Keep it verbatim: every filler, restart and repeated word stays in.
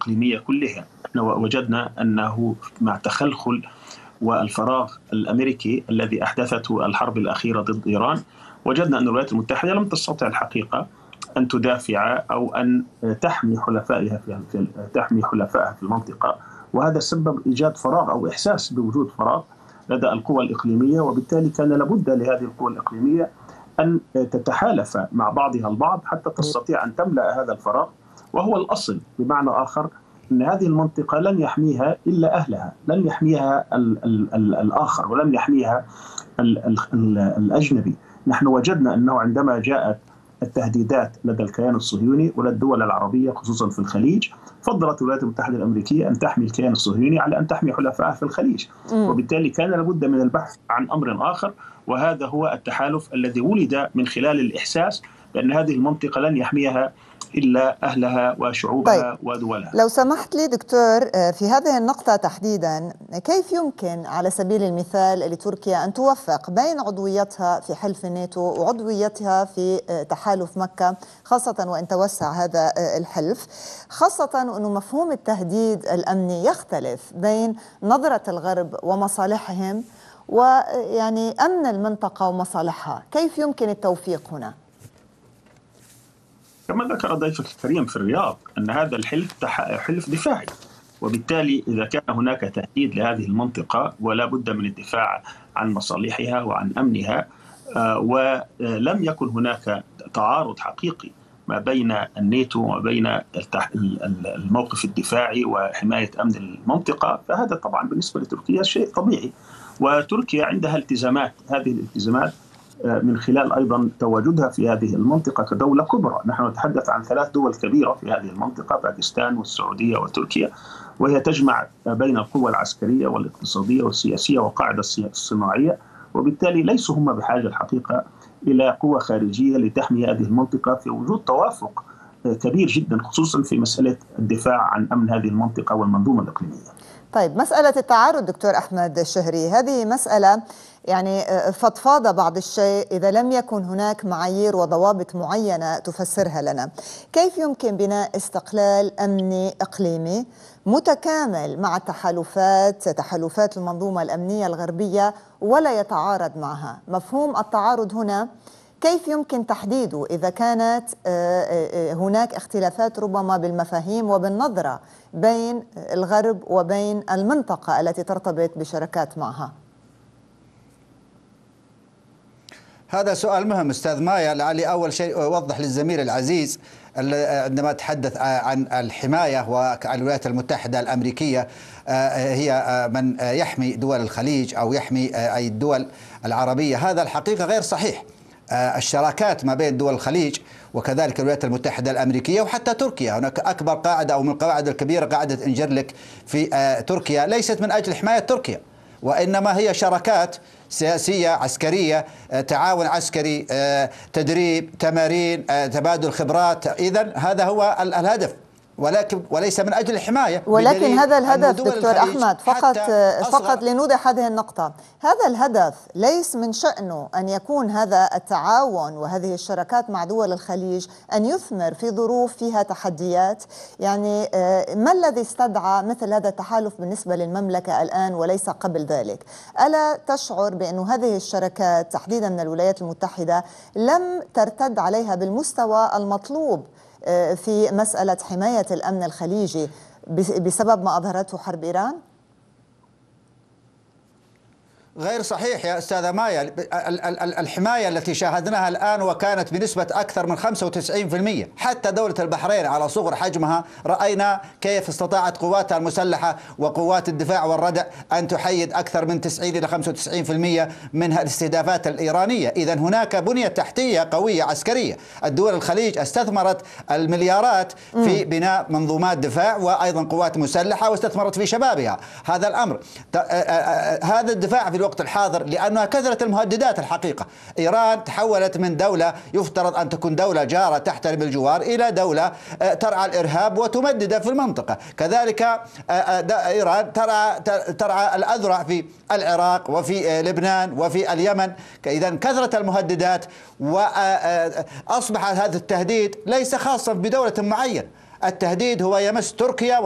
الإقليمية كلها. وجدنا أنه مع تخلخل والفراغ الأمريكي الذي أحدثته الحرب الأخيرة ضد إيران، وجدنا أن الولايات المتحدة لم تستطع الحقيقة أن تدافع أو أن تحمي حلفائها في تحمي حلفائها في المنطقة، وهذا سبب إيجاد فراغ أو إحساس بوجود فراغ لدى القوى الإقليمية. وبالتالي كان لابد لهذه القوى الإقليمية أن تتحالف مع بعضها البعض حتى تستطيع أن تملأ هذا الفراغ، وهو الأصل. بمعنى آخر أن هذه المنطقة لن يحميها إلا أهلها، لن يحميها ال ال ال الآخر، ولن يحميها ال ال ال الأجنبي. نحن وجدنا أنه عندما جاءت التهديدات لدى الكيان الصهيوني ولدى الدول العربية خصوصا في الخليج، فضلت الولايات المتحدة الأمريكية أن تحمي الكيان الصهيوني على أن تحمي حلفائها في الخليج، وبالتالي كان لابد من البحث عن أمر آخر، وهذا هو التحالف الذي ولد من خلال الإحساس بأن هذه المنطقة لن يحميها إلا أهلها وشعوبها طيب. ودولها. لو سمحت لي دكتور، في هذه النقطة تحديدا، كيف يمكن على سبيل المثال لتركيا أن توفق بين عضويتها في حلف الناتو وعضويتها في تحالف مكة، خاصة وإن توسع هذا الحلف، خاصة أنه مفهوم التهديد الأمني يختلف بين نظرة الغرب ومصالحهم ويعني أمن المنطقة ومصالحها؟ كيف يمكن التوفيق هنا؟ كما ذكر ضيفك الكريم في الرياض أن هذا الحلف حلف دفاعي، وبالتالي إذا كان هناك تهديد لهذه المنطقة ولا بد من الدفاع عن مصالحها وعن أمنها، ولم يكن هناك تعارض حقيقي ما بين الناتو وما بين الموقف الدفاعي وحماية أمن المنطقة، فهذا طبعا بالنسبة لتركيا شيء طبيعي. وتركيا عندها التزامات، هذه الالتزامات من خلال أيضا تواجدها في هذه المنطقة كدولة كبرى. نحن نتحدث عن ثلاث دول كبيرة في هذه المنطقة، باكستان والسعودية وتركيا، وهي تجمع بين القوى العسكرية والاقتصادية والسياسية والقاعدة الصناعية، وبالتالي ليسوا هم بحاجة الحقيقة إلى قوة خارجية لتحمي هذه المنطقة في وجود توافق كبير جدا، خصوصا في مسألة الدفاع عن أمن هذه المنطقة والمنظومة الإقليمية. طيب، مسألة التعارض دكتور أحمد الشهري، هذه مسألة يعني فضفاضة بعض الشيء إذا لم يكن هناك معايير وضوابط معينة تفسرها لنا. كيف يمكن بناء استقلال أمني إقليمي متكامل مع التحالفات تحالفات المنظومة الأمنية الغربية ولا يتعارض معها؟ مفهوم التعارض هنا كيف يمكن تحديده إذا كانت هناك اختلافات ربما بالمفاهيم وبالنظرة بين الغرب وبين المنطقة التي ترتبط بشراكات معها؟ هذا سؤال مهم أستاذ مايا. لعلي أول شيء أوضح للزميل العزيز عندما تحدث عن الحماية والولايات المتحدة الأمريكية هي من يحمي دول الخليج أو يحمي أي الدول العربية، هذا الحقيقة غير صحيح. الشراكات ما بين دول الخليج وكذلك الولايات المتحدة الأمريكية وحتى تركيا، هناك أكبر قاعدة أو من القواعد الكبيرة قاعدة إنجرلك في تركيا ليست من أجل حماية تركيا، وإنما هي شراكات سياسية عسكرية، تعاون عسكري، تدريب، تمارين، تبادل خبرات. إذن هذا هو الهدف، ولكن وليس من أجل الحماية. ولكن هذا الهدف دكتور أحمد فقط فقط لنوضح هذه النقطة، هذا الهدف ليس من شأنه أن يكون هذا التعاون وهذه الشراكات مع دول الخليج أن يثمر في ظروف فيها تحديات. يعني ما الذي استدعى مثل هذا التحالف بالنسبة للمملكة الآن وليس قبل ذلك؟ ألا تشعر بأن هذه الشراكات تحديدا من الولايات المتحدة لم ترتد عليها بالمستوى المطلوب في مسألة حماية الأمن الخليجي بسبب ما أظهرته حرب إيران؟ غير صحيح يا أستاذة مايا. الحماية التي شاهدناها الآن وكانت بنسبة أكثر من خمسة وتسعين بالمئة، حتى دولة البحرين على صغر حجمها رأينا كيف استطاعت قواتها المسلحة وقوات الدفاع والردع أن تحيد أكثر من تسعين إلى خمسة وتسعين بالمئة من الاستهدافات الإيرانية. إذن هناك بنية تحتية قوية عسكرية. الدول الخليج استثمرت المليارات في بناء منظومات دفاع وأيضا قوات مسلحة واستثمرت في شبابها. هذا الأمر هذا الدفاع في الوقت الحاضر لأنها كثرت المهددات. الحقيقة إيران تحولت من دولة يفترض أن تكون دولة جارة تحترم الجوار إلى دولة ترعى الإرهاب وتمدد في المنطقة. كذلك إيران ترعى ترعى الأذرع في العراق وفي لبنان وفي اليمن. إذا كثرت المهددات وأصبح هذا التهديد ليس خاصا بدولة معينة، التهديد هو يمس تركيا